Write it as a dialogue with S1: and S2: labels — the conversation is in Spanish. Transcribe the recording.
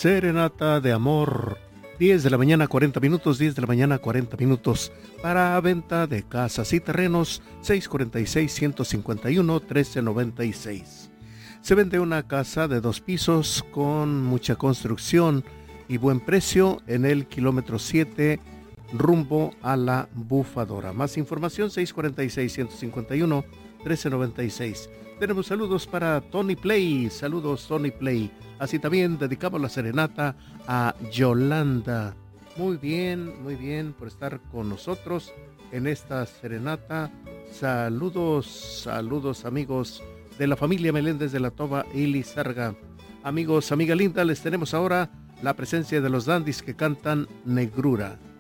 S1: Serenata de amor. 10 de la mañana 40 minutos, 10 de la mañana 40 minutos. Para venta de casas y terrenos, 646-151-1396. Se vende una casa de 2 pisos con mucha construcción y buen precio en el kilómetro 7 rumbo a la Bufadora. Más información 646-151-1396. Tenemos saludos para Tony Play. Saludos Tony Play. Así también dedicamos la serenata a Yolanda. Muy bien por estar con nosotros en esta serenata. Saludos amigos de la familia Meléndez de la Toba y Lizarga. Amigos, amiga linda, les tenemos ahora la presencia de los dandis que cantan Negrura.